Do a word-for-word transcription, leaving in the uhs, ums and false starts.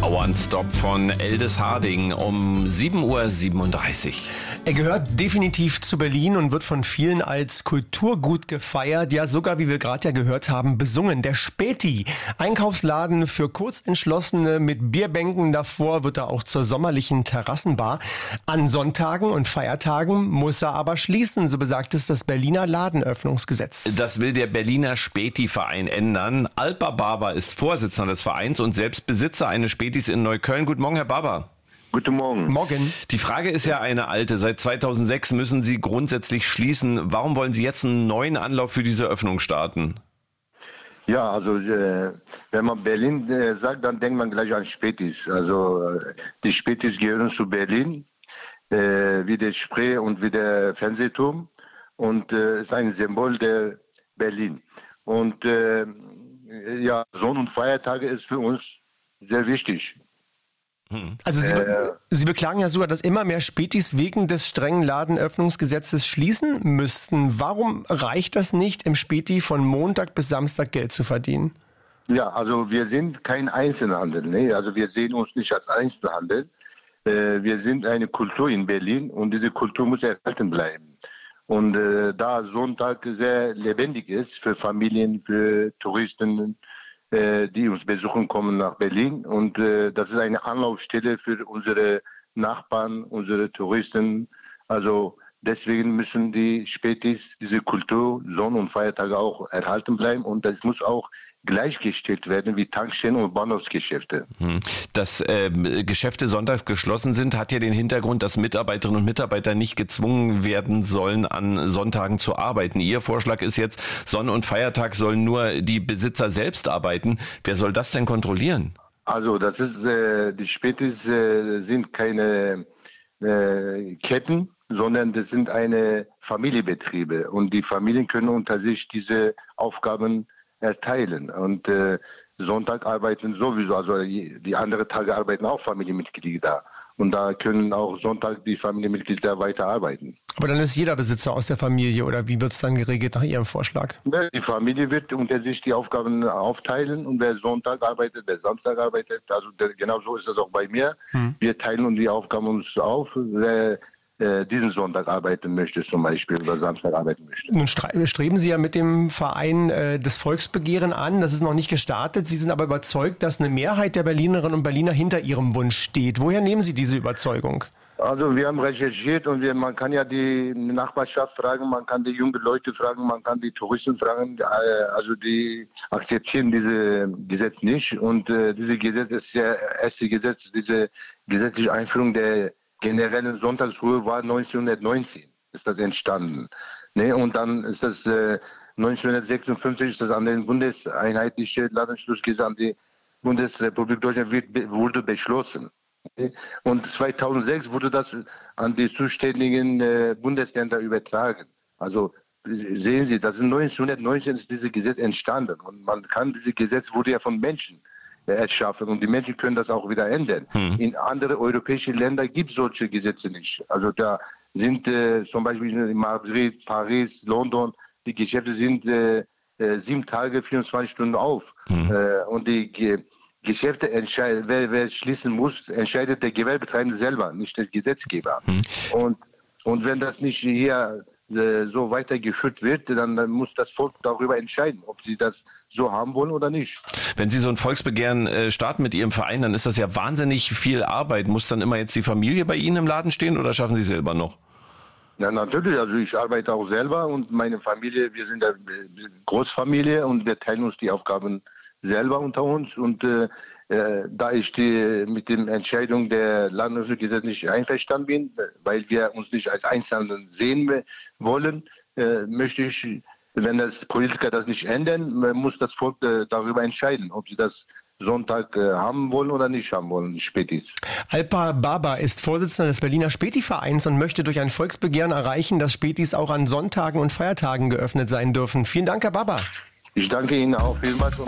One Stop von Eldis Harding um sieben Uhr siebenunddreißig. Er gehört definitiv zu Berlin und wird von vielen als Kulturgut gefeiert, ja sogar, wie wir gerade ja gehört haben, besungen. Der Späti, Einkaufsladen für Kurzentschlossene mit Bierbänken davor, wird er auch zur sommerlichen Terrassenbar. An Sonntagen und Feiertagen muss er aber schließen, so besagt es das Berliner Ladenöffnungsgesetz. Das will der Berliner Späti-Verein ändern. Alper Barber ist Vorsitzender des Vereins und selbst Besitzer eines Spätis in Neukölln. Guten Morgen, Herr Barber. Guten Morgen. Morgen. Die Frage ist ja eine alte. Seit zweitausendsechs müssen Sie grundsätzlich schließen. Warum wollen Sie jetzt einen neuen Anlauf für diese Öffnung starten? Ja, also äh, wenn man Berlin äh, sagt, dann denkt man gleich an Spätis. Also äh, die Spätis gehören zu Berlin, äh, wie der Spree und wie der Fernsehturm. Und es äh, ist ein Symbol der Berlin. Und äh, ja, Sonn- und Feiertage ist für uns sehr wichtig. Also Sie, Äh, Sie beklagen ja sogar, dass immer mehr Spätis wegen des strengen Ladenöffnungsgesetzes schließen müssten. Warum reicht das nicht, im Späti von Montag bis Samstag Geld zu verdienen? Ja, also wir sind kein Einzelhandel. Ne? Also wir sehen uns nicht als Einzelhandel. Äh, wir sind eine Kultur in Berlin und diese Kultur muss erhalten bleiben. Und äh, da Sonntag sehr lebendig ist für Familien, für Touristen, äh, die uns besuchen kommen nach Berlin. Und äh, das ist eine Anlaufstelle für unsere Nachbarn, unsere Touristen. Also deswegen müssen die Spätis, diese Kultur, Sonn- und Feiertage auch erhalten bleiben. Und das muss auch gleichgestellt werden wie Tankstellen und Bahnhofsgeschäfte. Dass äh, Geschäfte sonntags geschlossen sind, hat ja den Hintergrund, dass Mitarbeiterinnen und Mitarbeiter nicht gezwungen werden sollen, an Sonntagen zu arbeiten. Ihr Vorschlag ist jetzt, Sonn- und Feiertag sollen nur die Besitzer selbst arbeiten. Wer soll das denn kontrollieren? Also das ist, äh, die Spätis äh, sind keine äh, Ketten, sondern das sind eine Familienbetriebe. Und die Familien können unter sich diese Aufgaben erteilen. Und äh, Sonntag arbeiten sowieso, also die anderen Tage arbeiten auch Familienmitglieder. Und da können auch Sonntag die Familienmitglieder weiterarbeiten. Aber dann ist jeder Besitzer aus der Familie, oder wie wird es dann geregelt nach Ihrem Vorschlag? Die Familie wird unter sich die Aufgaben aufteilen und wer Sonntag arbeitet, wer Samstag arbeitet, also genau so ist das auch bei mir. Hm. Wir teilen uns die Aufgaben uns auf, wer diesen Sonntag arbeiten möchte zum Beispiel oder Samstag arbeiten möchte. Nun streben Sie ja mit dem Verein äh, das Volksbegehren an, das ist noch nicht gestartet. Sie sind aber überzeugt, dass eine Mehrheit der Berlinerinnen und Berliner hinter Ihrem Wunsch steht. Woher nehmen Sie diese Überzeugung? Also wir haben recherchiert und wir, man kann ja die Nachbarschaft fragen, man kann die jungen Leute fragen, man kann die Touristen fragen, also die akzeptieren dieses Gesetz nicht und äh, dieses Gesetz ist ja erste Gesetz, diese gesetzliche Einführung der generellen Sonntagsruhe war neunzehnhundertneunzehn, ist das entstanden. Ne? Und dann ist das äh, neunzehnhundertsechsundfünfzig ist das an den bundeseinheitliche Ladenschlussgesetz an die Bundesrepublik Deutschland wird, wurde beschlossen. Ne? Und zweitausendsechs wurde das an die zuständigen äh, Bundesländer übertragen. Also sehen Sie, das ist neunzehnhundertneunzehn ist dieses Gesetz entstanden und man kann dieses Gesetz wurde ja von Menschen erschaffen und die Menschen können das auch wieder ändern. Hm. In andere europäische Länder gibt es solche Gesetze nicht. Also da sind äh, zum Beispiel in Madrid, Paris, London, die Geschäfte sind äh, äh, sieben Tage, vierundzwanzig Stunden auf. Hm. Äh, und die Ge- Geschäfte, entscheid- wer, wer schließen muss, entscheidet der Gewerbetreibende selber, nicht der Gesetzgeber. Hm. Und, und wenn das nicht hier so weitergeführt wird, dann, dann muss das Volk darüber entscheiden, ob sie das so haben wollen oder nicht. Wenn Sie so ein Volksbegehren äh, starten mit Ihrem Verein, dann ist das ja wahnsinnig viel Arbeit. Muss dann immer jetzt die Familie bei Ihnen im Laden stehen oder schaffen Sie es selber noch? Ja, natürlich. Also ich arbeite auch selber und meine Familie, wir sind eine Großfamilie und wir teilen uns die Aufgaben selber unter uns und äh, äh, da ich die, mit der Entscheidung der Ladenöffnungsgesetz nicht einverstanden bin, weil wir uns nicht als Einzelne sehen wollen, äh, möchte ich, wenn das Politiker das nicht ändern, muss das Volk äh, darüber entscheiden, ob sie das Sonntag äh, haben wollen oder nicht haben wollen, die Spätis. Alper Barber ist Vorsitzender des Berliner Späti-Vereins und möchte durch ein Volksbegehren erreichen, dass Spätis auch an Sonntagen und Feiertagen geöffnet sein dürfen. Vielen Dank, Herr Barber. Ich danke Ihnen auch vielmals.